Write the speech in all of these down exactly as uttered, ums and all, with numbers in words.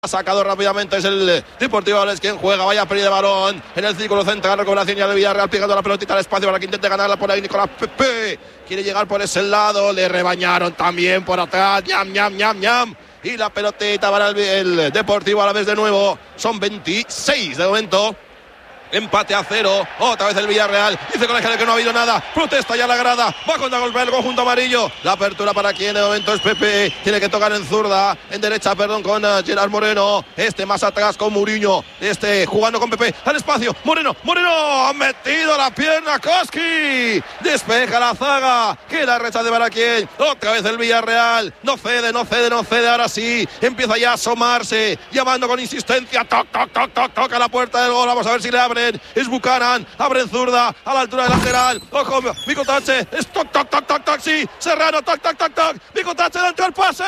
Ha sacado rápidamente, es el Deportivo Alavés quien juega, vaya pérdida de balón en el círculo central, recuperación ya del Villarreal, pegando la pelotita al espacio para que intente ganarla por ahí Nicolás Pepe, quiere llegar por ese lado, le rebañaron también por atrás, ñam, ñam, ñam, ñam, y la pelotita para el, el Deportivo Alavés de nuevo, son veintiséis de momento. Empate a cero, otra vez el Villarreal, dice Colegial que no ha habido nada, protesta ya la grada, va contra golpe el conjunto amarillo, la apertura para quien de momento es Pepe, tiene que tocar en zurda, en derecha, perdón, con uh, Gerard Moreno, este más atrás con Mourinho, este jugando con Pepe, al espacio, Moreno, Moreno, ha metido la pierna Koski, despeja la zaga, que la recha de Baraquien, otra vez el Villarreal, no cede, no cede, no cede, ahora sí, empieza ya a asomarse, llamando con insistencia, toc, toc, toc, toc, toca la puerta del gol, vamos a ver si le abre. Es Buchanan, abre en zurda a la altura del lateral. Ojo, Micotache, es toc, toc, toc, toc, toc, sí, Serrano, toc, toc, toc, toc, Micotache dentro del pase,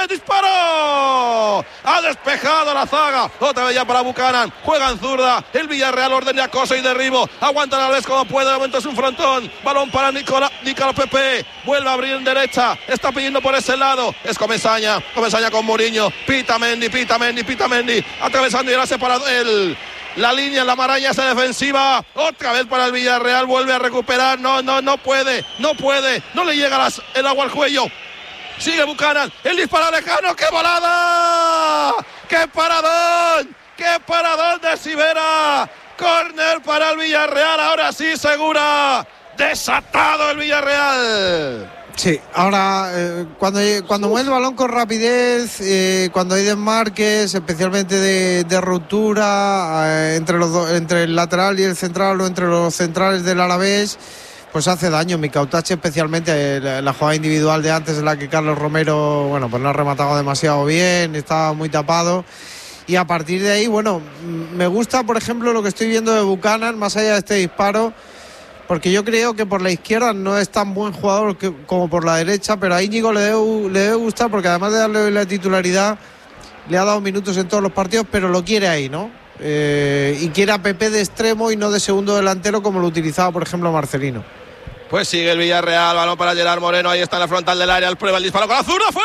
disparo. Ha despejado la zaga, otra vez ya para Buchanan, juega en zurda, el Villarreal ordena acoso y derribo, aguanta la vez como puede, de momento es un frontón, balón para Nicolás, Nicolás Pepe, vuelve a abrir en derecha, está pidiendo por ese lado, es Comesaña, Comesaña con Mourinho, Pita Mendy, Pita Mendy, Pita Mendy, atravesando y ahora separado el... La línea, la maraña esa defensiva, otra vez para el Villarreal, vuelve a recuperar, no, no, no puede, no puede, no le llega las, el agua al cuello, sigue Buchanan, el disparo lejano, ¡qué volada! ¡Qué paradón! ¡Qué paradón de Sivera! Córner para el Villarreal, ahora sí Segura, desatado el Villarreal. Sí, ahora eh, cuando, cuando mueve el balón con rapidez, eh, cuando hay desmarques, especialmente de, de ruptura eh, entre, los do, entre el lateral y el central o entre los centrales del Alavés, pues hace daño. Micautache especialmente, eh, la, la jugada individual de antes en la que Carlos Romero, bueno, pues no ha rematado demasiado bien, estaba muy tapado. Y a partir de ahí, bueno, me gusta, por ejemplo, lo que estoy viendo de Buchanan, más allá de este disparo, porque yo creo que por la izquierda no es tan buen jugador que, como por la derecha, pero a Íñigo le debe, le debe gustar, porque además de darle la titularidad, le ha dado minutos en todos los partidos, pero lo quiere ahí, ¿no? Eh, y quiere a Pepe de extremo y no de segundo delantero, como lo utilizaba, por ejemplo, Marcelino. Pues sigue el Villarreal, balón para Gerard Moreno, ahí está en la frontal del área, el prueba el disparo con la zurda,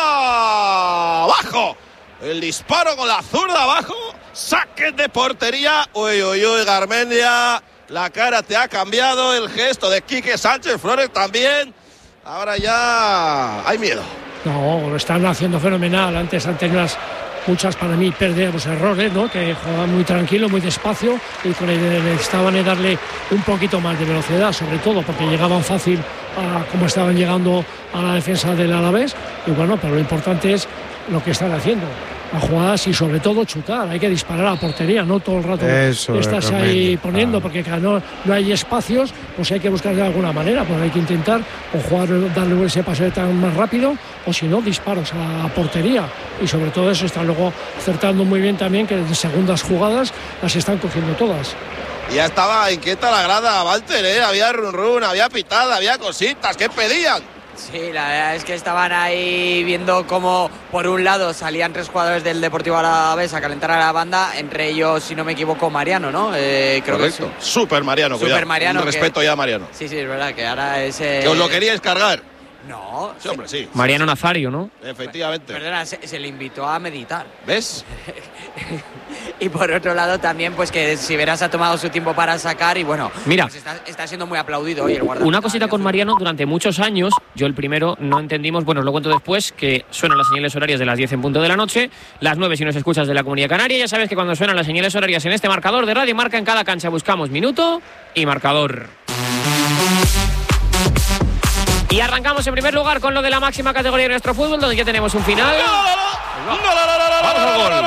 ¡fuera! ¡Abajo! El disparo con la zurda abajo, saque de portería, uy, uy, uy, Garmendia... La cara te ha cambiado, el gesto de Quique Sánchez Flores también. Ahora ya hay miedo. No, lo están haciendo fenomenal. Antes han tenido muchas, para mí, pérdidas, los errores, ¿no? Que jugaban muy tranquilo, muy despacio, y con el, necesitaban darle un poquito más de velocidad, sobre todo porque llegaban fácil a como estaban llegando a la defensa del Alavés. Y bueno, pero lo importante es lo que están haciendo. A jugadas y sobre todo chutar, hay que disparar a la portería, no todo el rato Eso estás ahí poniendo, porque no, no hay espacios, pues hay que buscar de alguna manera, pues hay que intentar o jugar, darle ese pase tan más rápido, o si no, disparos a la portería, y sobre todo eso está luego acertando muy bien también, que en segundas jugadas las están cogiendo todas. Ya estaba inquieta la grada, Walter, ¿eh? Había run run, había pitada, había cositas, ¿qué pedían? Sí, la verdad es que estaban ahí viendo cómo por un lado salían tres jugadores del Deportivo Alavés a calentar a la banda, entre ellos, si no me equivoco, Mariano, ¿no? Eh, creo Correcto, que sí. Super Mariano, Super cuidado. Mariano. Un respeto que... ya a Mariano. Sí, sí, es verdad que ahora es... Eh... Que os lo queríais cargar. No. Sí, hombre, sí. Mariano Nazario, ¿no? Efectivamente. Perdona, se, se le invitó a meditar. ¿Ves? Y por otro lado también, pues que Siveras ha tomado su tiempo para sacar y bueno, mira, pues está, está siendo muy aplaudido hoy el guardameta. Una cosita con Mariano, durante muchos años, yo el primero no entendimos, bueno, os lo cuento después, que suenan las señales horarias de las diez en punto de la noche, las nueve si nos escuchas de la Comunidad Canaria, ya sabes que cuando suenan las señales horarias en este marcador de Radio Marca, en cada cancha buscamos minuto y marcador. Y arrancamos en primer lugar con lo de la máxima categoría de nuestro fútbol, donde ya tenemos un final. Vamos al gol.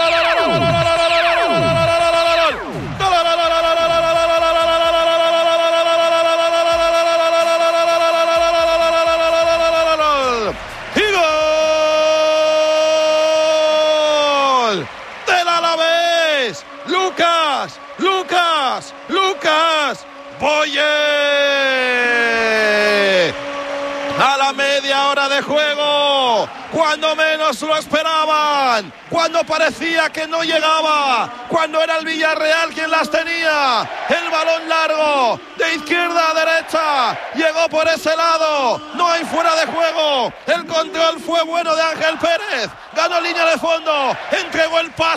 Y gol del Alavés. Lucas, Lucas, Lucas Boye. a la media hora de juego, cuando menos lo esperaban, cuando parecía que no llegaba, cuando era el Villarreal quien las tenía, el balón largo de izquierda a derecha, llegó por ese lado, no hay fuera de juego, el control fue bueno de Ángel Pérez, ganó línea de fondo, entregó el pase